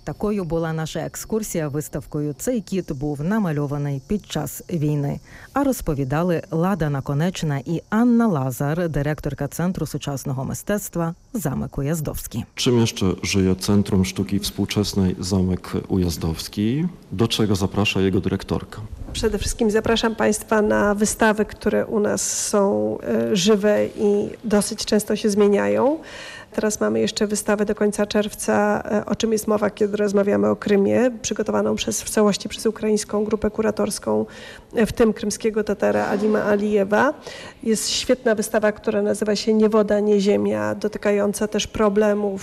Такою була наша екскурсія виставкою «Цей кіт був намальований під час війни». А розповідали Лада Наконечна і Анна Лазар, директорка Центру сучасного мистецтва «Zamek Ujazdowski». Czym jeszcze żyje Centrum Sztuki Współczesnej Zamek Ujazdowski? Do czego zaprasza jego dyrektorka? Przede wszystkim zapraszam Państwa na wystawy, które u nas są żywe i dosyć często się zmieniają. Teraz mamy jeszcze wystawę do końca czerwca, o czym jest mowa, kiedy rozmawiamy o Krymie, przygotowaną w całości przez ukraińską grupę kuratorską, w tym krymskiego Tatara Alima Alijewa. Jest świetna wystawa, która nazywa się Nie woda, nie ziemia, dotykająca też problemów